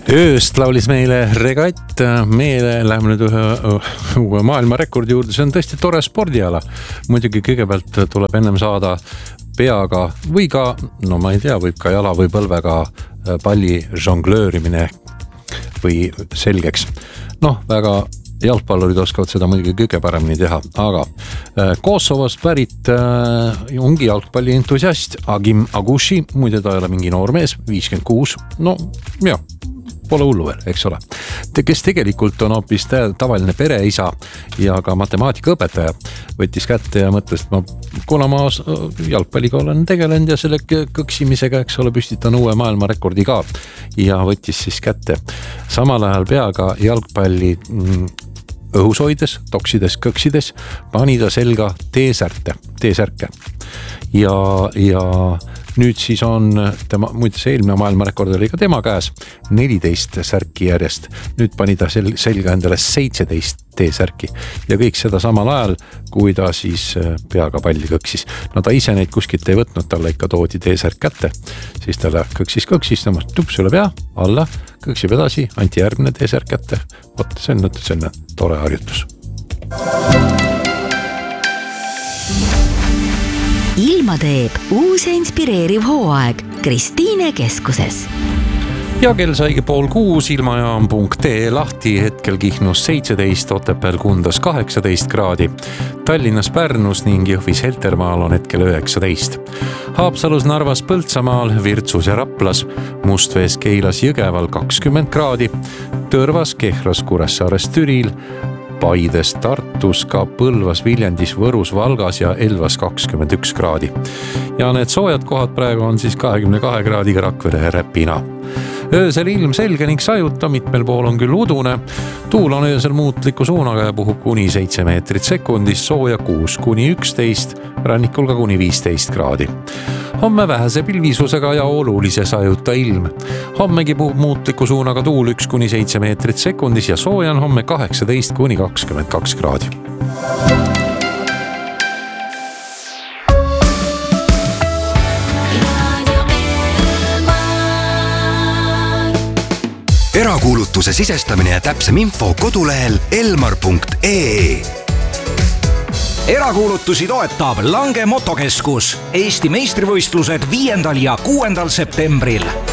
Ööst laulis meile regatt, meile läheme nüüd ühe uue maailmarekordi juurde, see on tõesti tore spordiala. Muidugi kõigepealt tuleb ennem saada peaga või ka, no ma ei tea, võib ka jala või põlvega palli žonglöörimine või selgeks. Noh, väga jalgpallurid oskavad seda muidugi kõige paremini teha, aga Kosovost pärit ongi jalgpalli entusiast Agim Agushi, muide ta ei ole mingi noormees, 56, no jah. Pole hullu veel, eks ole. Kes tegelikult on hoopis tavaline pereisa ja ka matemaatikaõpetaja, võttis kätte ja mõtles, et kuna ma jalgpalliga olen tegelenud ja selle kõksimisega, eks ole, püstitan uue maailmarekordi ka ja võttis siis kätte. Samal ajal peaga jalgpalli õhus hoides, toksides, kõksides, pani ta selga T-särke. Ja nüüd siis on muide see eelmine maailmarekord oli ka tema käes 14 särki järjest. Nüüd pani ta selga endale 17 T-särki ja kõik seda samal ajal, kui ta siis peaga palli kõksis. No ta ise neid kuskilt ei võtnud, talle ikka toodi T-särk kätte. Siis talle kõksis, tõmbas tups üle pea, alla, kõksib edasi, anti järgmine T-särk kätte. Vot, see on tore harjutus. Ilma teeb uus ja inspireeriv hooaeg Kristiine keskuses. Ja kell saigi 5:30, ilmajaam.ee lahti, hetkel Kihnus 17, Otepääl Kundas 18 kraadi, Tallinnas Pärnus ning Jõhvis Heltermaal on hetkel 19. Haapsalus, Narvas, Põltsamaal, Virtsus ja Raplas, Mustvees, Keilas, Jõgeval 20 kraadi, Tõrvas, Kehras, Kuressaares, Türil, Paides, Tartus, ka Põlvas, Viljandis, Võrus, Valgas ja Elvas 21 kraadi. Ja need soojad kohad praegu on siis 22 kraadiga Rakvere ja Räpina. Öösel ilm selge ning sajuta, mitmel pool on küll udune. Tuul on öösel muutliku suunaga ja puhub kuni 7 meetrit sekundis, sooja 6-11, rannikul ka kuni 15 kraadi. Homme vähese pilvisusega ja olulise sajuta ilm. Hommegi puhub muutliku suunaga tuul 1-7 meetrit sekundis ja sooja on homme 18-22 kraadi. Erakuulutuse sisestamine ja täpsem info kodulehel elmar.ee. Erakuulutusi toetab Lange Motokeskus. Eesti meistrivõistlused 5. ja 6. septembril.